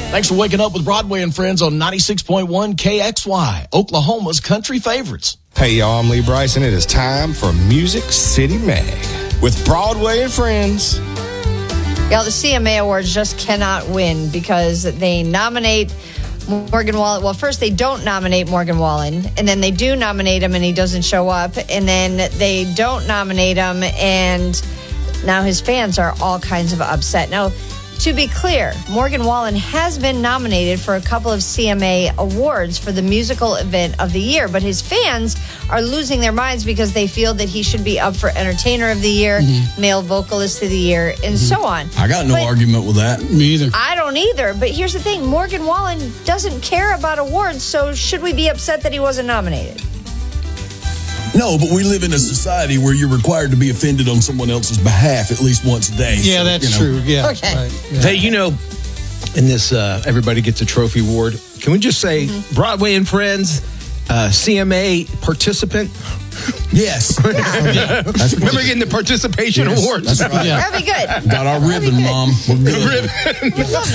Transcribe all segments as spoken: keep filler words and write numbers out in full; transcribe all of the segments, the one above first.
Thanks for waking up with Broadway and Friends on ninety-six point one K X Y, Oklahoma's country favorites. Hey, y'all, I'm Lee Bryson. It is time for Music City Mag with Broadway and Friends. Y'all, the C M A Awards just cannot win because they nominate Morgan Wallen. Well, first they don't nominate Morgan Wallen, and then they do nominate him and he doesn't show up, and then they don't nominate him, and now his fans are all kinds of upset. Now, to be clear, Morgan Wallen has been nominated for a couple of C M A awards for the musical event of the year, but his fans are losing their minds because they feel that he should be up for Entertainer of the Year, mm-hmm. Male Vocalist of the Year, and mm-hmm. so on. I got no but argument with that. Me either. I don't either, but here's the thing. Morgan Wallen doesn't care about awards, so should we be upset that he wasn't nominated? No, but we live in a society where you're required to be offended on someone else's behalf at least once a day. Yeah, so, that's you know. true. Yeah. Okay. Right. Yeah. Hey, you know, in this uh, Everybody Gets a Trophy award, can we just say mm-hmm. Broadway and Friends, uh, C M A participant? Yes. Yeah. yeah. That's Remember getting the participation yes, awards? That's right. Yeah. That'd be good. Got our ribbon, Mom. We're good. We love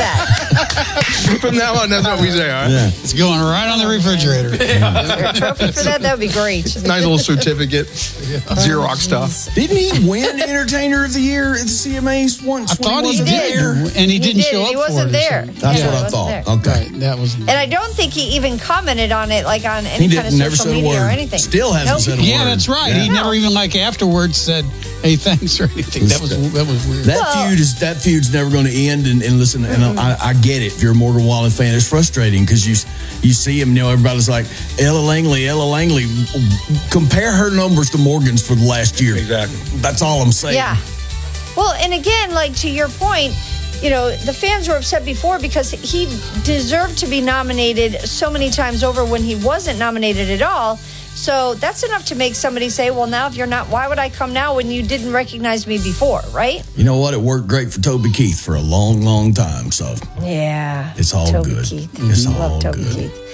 that. From now on, that's what we say, all right? Yeah. It's going right on the refrigerator. Yeah. Is there a trophy for that? That would be great. Nice little certificate. Xerox stuff. Didn't he win Entertainer of the Year at the C M As once? I thought he, he did, there? and he didn't he did, show up he wasn't for it. there. So. That's yeah, what I thought. there. Okay. Right, that was. And I don't think he even commented on it, like on any He kind of didn't, never social said a media word. or anything. Still hasn't Nope. said a Yeah, word. that's right. Yeah. He never even like afterwards said, "Hey, thanks" or anything. That was that was weird. That Well- feud is that feud's never going to end. And, and listen, and Mm-hmm. I, I get it. If you're a Morgan Wallen fan, it's frustrating because you you see him. You know, everybody's like Ella Langley, Ella Langley. Compare her numbers to Morgan's for the last year. Exactly. That's all I'm saying. Yeah. Well, and again, like to your point, you know, the fans were upset before because he deserved to be nominated so many times over when he wasn't nominated at all. So that's enough to make somebody say, well, now if you're not, why would I come now when you didn't recognize me before, right? You know what? It worked great for Toby Keith for a long, long time. So Yeah. it's all Toby good. Keith. It's Love all Toby good. Keith.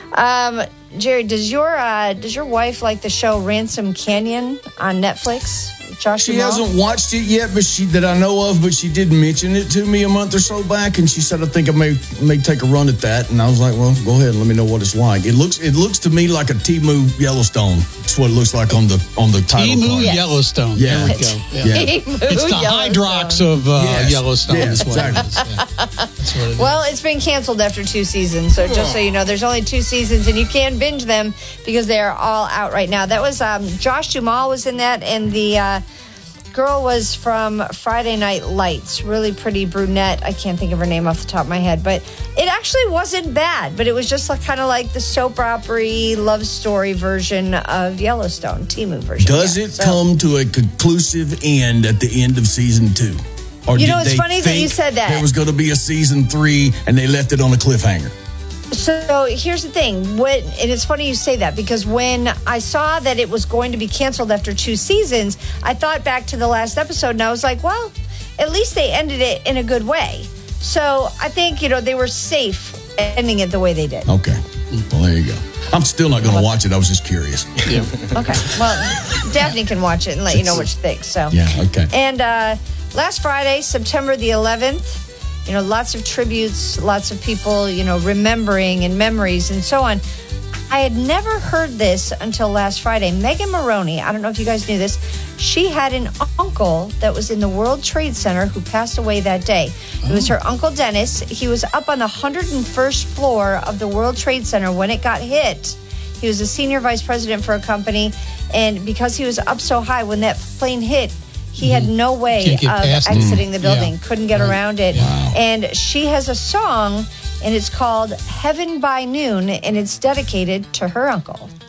Um, Jerry, does your uh, does your wife like the show Ransom Canyon on Netflix? Josh She Duhamel? hasn't watched it yet, but she that I know of. But she did mention it to me a month or so back, and she said, "I think I may may take a run at that." And I was like, "Well, go ahead and let me know what it's like." It looks it looks to me like a Temu Yellowstone. That's what it looks like on the on the title Temu card. Yes. Yellowstone. Yeah. There we go. Yeah. Yeah. Temu It's the Yellowstone. Hydrox of uh, Yes. Yellowstone. Yes, is what it exactly. is. Yeah. That's what it is. Well, it's been canceled after two seasons. So just so you know, there's only two seasons, and you can binge them because they are all out right now. That was um, Josh Duhamel was in that, and the uh, girl was from Friday Night Lights. Really pretty brunette. I can't think of her name off the top of my head, but it actually wasn't bad. But it was just like, kind of like the soap opera love story version of Yellowstone, Temu version. Does yeah. it So- come to a conclusive end at the end of season two? Or You did know, it's they funny that you think said that. there was going to be a season three, and they left it on a cliffhanger? So here's the thing, what, and it's funny you say that because when I saw that it was going to be canceled after two seasons, I thought back to the last episode and I was like, well, at least they ended it in a good way. So I think, you know, they were safe ending it the way they did. Okay. Well, there you go. I'm still not going to watch it. I was just curious. Yeah. Okay. Well, Daphne can watch it and let you know what you think. So Yeah, okay. And uh, last Friday, September the eleventh, you know, lots of tributes, lots of people, you know, remembering and memories and so on. I had never heard this until last Friday. Megan Maroney, I don't know if you guys knew this, she had an uncle that was in the World Trade Center who passed away that day. It was her Uncle Dennis. He was up on the one hundred first floor of the World Trade Center when it got hit. He was a senior vice president for a company, and because he was up so high, when that plane hit, he had no way Can't get of past it. exiting the building, Yeah. couldn't get Right. around it. Wow. And she has a song, and it's called Heaven by Noon, and it's dedicated to her uncle.